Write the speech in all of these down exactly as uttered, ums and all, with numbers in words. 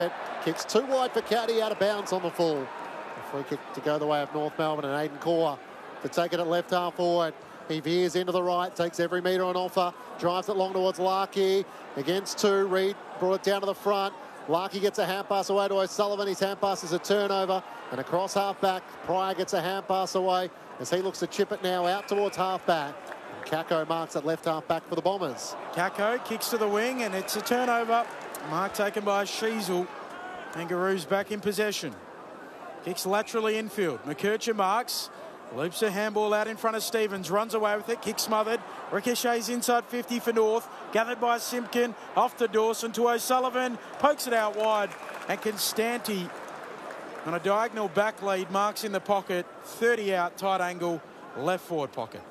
Kicks too wide for Caddy, out of bounds on the full. A free kick to go the way of North Melbourne, and Aidan Corr to take it at left half forward. He veers into the right, takes every metre on offer, drives it long towards Larkey. Against two, Reid brought it down to the front. Larkey gets a hand pass away to O'Sullivan. His hand pass is a turnover, and across half back, Pryor gets a hand pass away as he looks to chip it now out towards half back. Kako marks at left half back for the Bombers. Kako kicks to the wing, and it's a turnover. Mark taken by Sheasel. Kangaroos back in possession. Kicks laterally infield. McKercher marks. Loops a handball out in front of Stevens. Runs away with it. Kick smothered. Ricochets inside fifty for North. Gathered by Simpkin. Off to Dawson to O'Sullivan. Pokes it out wide. And Constanti on a diagonal back lead. Marks in the pocket. thirty out. Tight angle. Left forward pocket.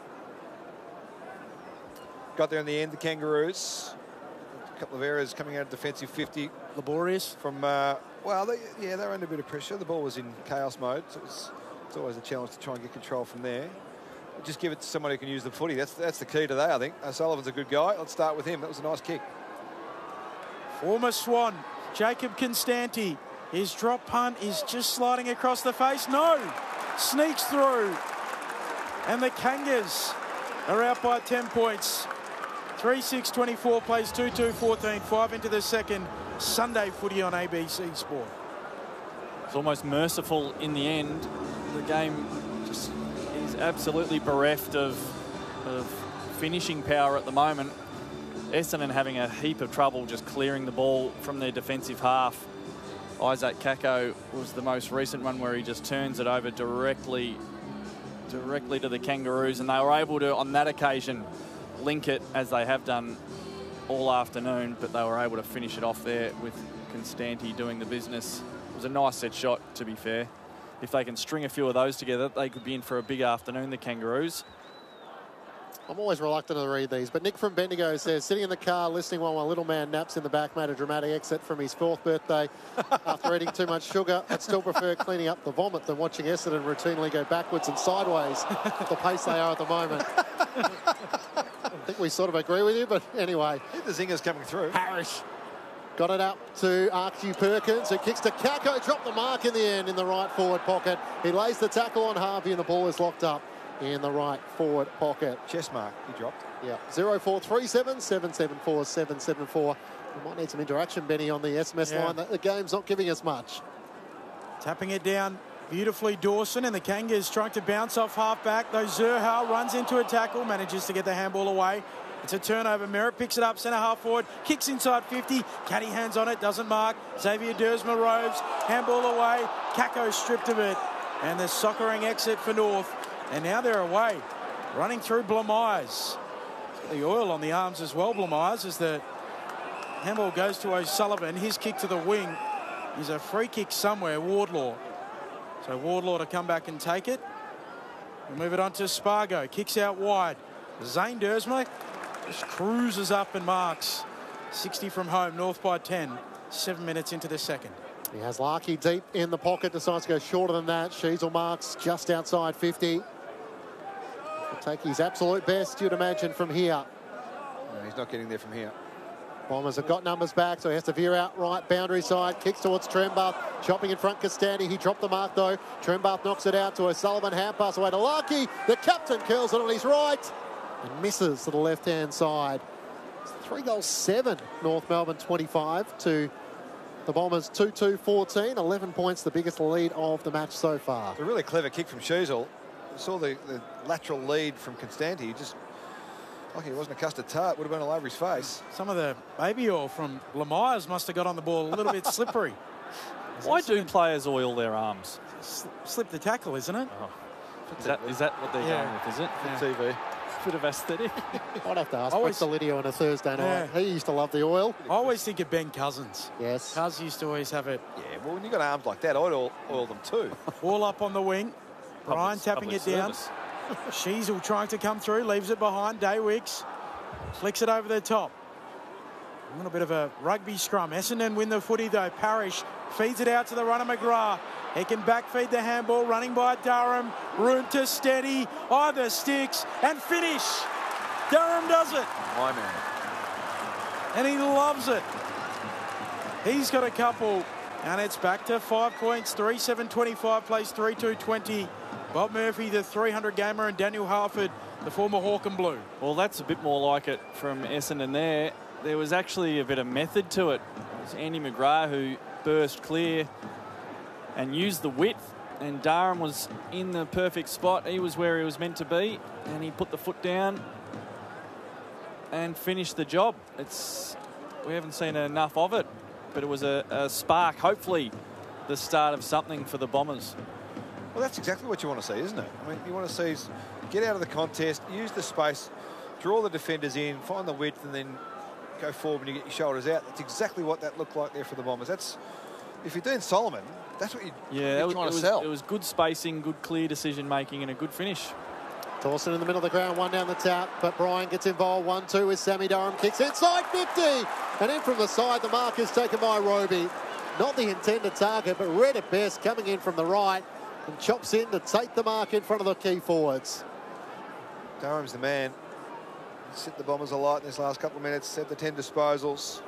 Got there in the end, the Kangaroos. A couple of errors coming out of defensive fifty. Laborious. From, uh, well, they, yeah, they were under a bit of pressure. The ball was in chaos mode, so it's, it's always a challenge to try and get control from there. Just give it to someone who can use the footy. That's, that's the key today, I think. O'Sullivan's a good guy. Let's start with him. That was a nice kick. Former Swan, Jacob Constanti. His drop punt is just sliding across the face. No! Sneaks through. And the Kangas are out by ten points. three six twenty-four plays two two fourteen. Five into the second. Sunday footy on A B C Sport. It's almost merciful in the end. The game just is absolutely bereft of, of finishing power at the moment. Essendon having a heap of trouble just clearing the ball from their defensive half. Isaac Kako was the most recent one where he just turns it over directly, directly to the Kangaroos, and they were able to, on that occasion, link it as they have done all afternoon, but they were able to finish it off there with Constanti doing the business. It was a nice set shot, to be fair. If they can string a few of those together, they could be in for a big afternoon, the Kangaroos. I'm always reluctant to read these, but Nick from Bendigo says, sitting in the car listening while my little man naps in the back, made a dramatic exit from his fourth birthday after eating too much sugar. I'd still prefer cleaning up the vomit than watching Essendon routinely go backwards and sideways at the pace they are at the moment. I think we sort of agree with you, but anyway. I think the zinger's coming through. Parrish got it up to Archie Perkins, who kicks to Kako, dropped the mark in the end in the right forward pocket. He lays the tackle on Harvey, and the ball is locked up in the right forward pocket. Chest mark, he dropped. Yeah, zero four three seven, seven seven four, seven seven four. We might need some interaction, Benny, on the S M S yeah. line. The game's not giving us much. Tapping it down beautifully, Dawson, and the Kangas trying to bounce off half-back. Though Zurhal runs into a tackle, manages to get the handball away. It's a turnover. Merritt picks it up, centre half forward, kicks inside fifty. Caddy hands on it, doesn't mark. Xavier Dersma roves, handball away. Kako stripped of it. And the soccering exit for North. And now they're away, running through Blamires. The oil on the arms as well, Blamires, as the handball goes to O'Sullivan. His kick to the wing is a free kick somewhere, Wardlaw. So Wardlaw to come back and take it. We'll move it on to Spargo. Kicks out wide. Zane Dersma just cruises up and marks. sixty from home, North by ten. Seven minutes into the second. He has Larkey deep in the pocket, decides to go shorter than that. Sheasel marks just outside fifty. He'll take his absolute best, you'd imagine, from here. No, he's not getting there from here. Bombers have got numbers back, so he has to veer out right, boundary side, kicks towards Trembath, chopping in front Castandi. He dropped the mark though. Trembath knocks it out to O'Sullivan, hand pass away to Larkey. The captain curls it on his right and misses to the left-hand side. It's three goals, seven, North Melbourne twenty-five to the Bombers two two fourteen. eleven points, the biggest lead of the match so far. A really clever kick from Sheasel. Saw the, the lateral lead from Constanti. He just, like he wasn't a custard tart, would have been all over his face. Some of the baby oil from Blamires must have got on the ball a little bit slippery. Why do players oil their arms? Slip the tackle, isn't it? Oh. Is, that, is that what they're yeah. going with, is it? For Yeah. T V. Bit of aesthetic. I'd have to ask Always- Brett Delidio on a Thursday night. Yeah. He used to love the oil. I always think of Ben Cousins. Yes. Cuz used to always have it. Yeah, well, when you've got arms like that, I'd oil, oil them too. All up on the wing. Brian Public- tapping public it down. service. Sheasel trying to come through, leaves it behind. Daywicks flicks it over the top. A little bit of a rugby scrum. Essendon win the footy though. Parrish feeds it out to the runner McGrath. He can backfeed the handball, running by Durham. Room to steady, either sticks and finish. Durham does it. My man. And he loves it. He's got a couple And it's back to five points. three seven twenty-five plays three two twenty. Bob Murphy, the three hundred gamer, and Daniel Harford, the former Hawk and Blue. Well, that's a bit more like it from Essendon there. There was actually a bit of method to it. It was Andy McGrath who burst clear and used the width, and Durham was in the perfect spot. He was where he was meant to be, and he put the foot down and finished the job. It's we haven't seen enough of it, but it was a, a spark, hopefully the start of something for the Bombers. Well, that's exactly what you want to see, isn't it? I mean, you want to see is get out of the contest, use the space, draw the defenders in, find the width, and then go forward when you get your shoulders out. That's exactly what that looked like there for the Bombers. That's if you're doing Solomon, that's what you, yeah, you're it, trying it to was, sell. It was good spacing, good clear decision making, and a good finish. Dawson in the middle of the ground, one down the tap, but Brian gets involved. one two with Sammy Durham, kicks inside fifty, and in from the side, the mark is taken by Roby. Not the intended target, but read at best, coming in from the right, and chops in to take the mark in front of the key forwards. Durham's the man. He's hit the Bombers a lot in this last couple of minutes, set the ten disposals.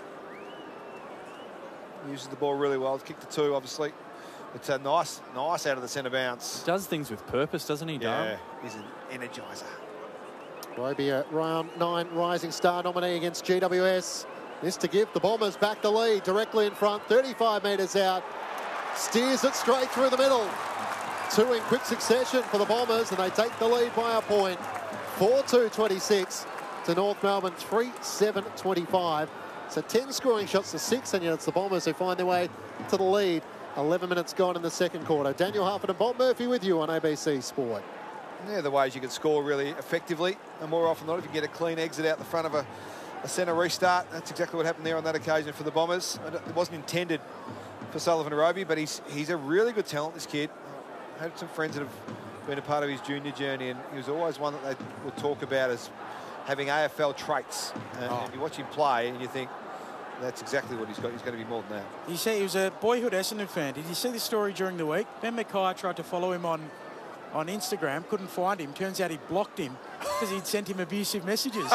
Uses the ball really well. Kicked the two, obviously. It's a nice, nice out of the centre bounce. Does things with purpose, doesn't he, Durham? Yeah, he's an energiser. Roby, a round nine Rising Star nominee against G W S. This to give the Bombers back the lead, directly in front, thirty-five metres out. Steers it straight through the middle. Two in quick succession for the Bombers, and they take the lead by a point. four two twenty-six to North Melbourne, three seven twenty-five. So ten scoring shots to six, and yet it's the Bombers who find their way to the lead. eleven minutes gone in the second quarter. Daniel Harford and Bob Murphy with you on A B C Sport. Yeah, the ways you can score really effectively, and more often than not, if you get a clean exit out the front of a, a centre restart, that's exactly what happened there on that occasion for the Bombers. It wasn't intended for Sullivan Roby, but he's he's a really good talent, this kid. I had some friends that have been a part of his junior journey, and he was always one that they would talk about as having A F L traits. And, oh. and you watch him play, and you think, that's exactly what he's got. He's going to be more than that. You see, he was a boyhood Essendon fan. Did you see the story during the week? Ben Mackay tried to follow him on, on Instagram, couldn't find him. Turns out he blocked him because he'd sent him abusive messages.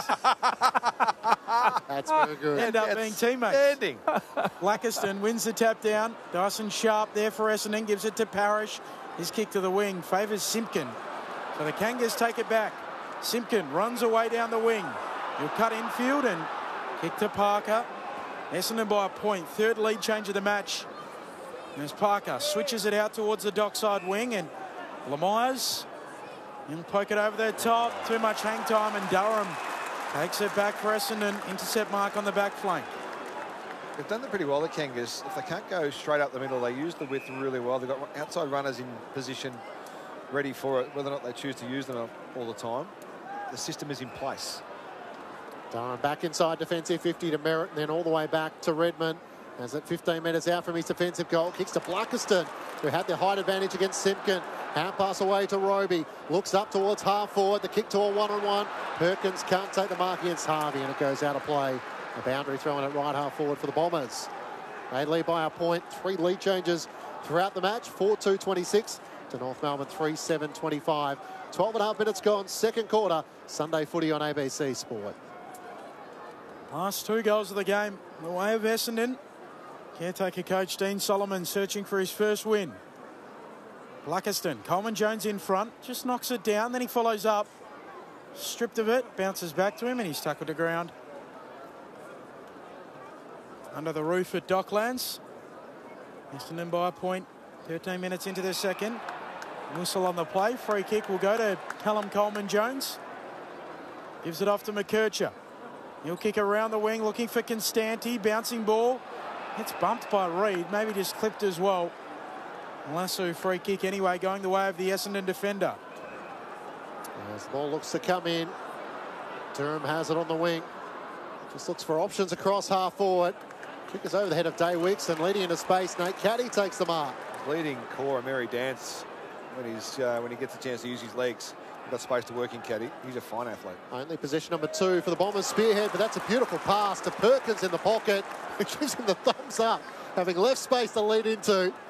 That's very good. End up That's being teammates. Standing. Blackiston wins the tap down. Dyson Sharp there for Essendon, gives it to Parrish. His kick to the wing favours Simpkin. So the Kangas take it back. Simpkin runs away down the wing. He'll cut infield and kick to Parker. Essendon by a point. Third lead change of the match. There's Parker. Switches it out towards the dockside wing, and Lemires will poke it over the top. Too much hang time, and Durham takes it back for Essendon. Intercept mark on the back flank. They've done that pretty well, the Kangas. If they can't go straight up the middle, they use the width really well. They've got outside runners in position ready for it, whether or not they choose to use them all the time. The system is in place. Durham back inside defensive fifty to Merritt, and then all the way back to Redmond. As at fifteen metres out from his defensive goal, kicks to Blackiston, who had the height advantage against Simpkin. Hand pass away to Roby. Looks up towards half forward. The kick to a one-on-one. Perkins can't take the mark against Harvey, and it goes out of play. A boundary thrown at right half forward for the Bombers. They lead by a point. Three lead changes throughout the match. four two twenty-six to North Melbourne, three seven twenty-five. twelve and a half minutes gone. Second quarter. Sunday footy on A B C Sport. Last two goals of the game, the way of Essendon. Caretaker coach Dean Solomon searching for his first win. Blackiston, Coleman Jones in front, just knocks it down, then he follows up. Stripped of it, bounces back to him, and he's tackled to ground. Under the roof at Docklands. Essendon by a point, thirteen minutes into the second. Whistle on the play, free kick will go to Callum Coleman Jones. Gives it off to McKercher. He'll kick around the wing, looking for Constanti. Bouncing ball. It's bumped by Reid, maybe just clipped as well. Lasso free kick anyway, going the way of the Essendon defender. As the ball looks to come in, Durham has it on the wing. Just looks for options across half forward. Kick is over the head of Day Wicks, and leading into space, Nate Caddy takes the mark. Leading core, Mary Dance, when he's uh, when he gets a chance to use his legs. Got space to work in Caddy. He's a fine athlete. Only possession number two for the Bombers. Spearhead, but that's a beautiful pass to Perkins in the pocket, who gives him the thumbs up, having left space to lead into.